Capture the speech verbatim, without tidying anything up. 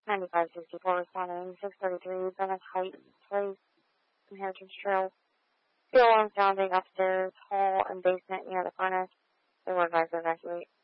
ninety-five sixty-four responding, six thirty-three, Venice Heights Place, Inheritance Trail. Fuel alarm sounding upstairs, hall and basement near the furnace. They were advised to evacuate.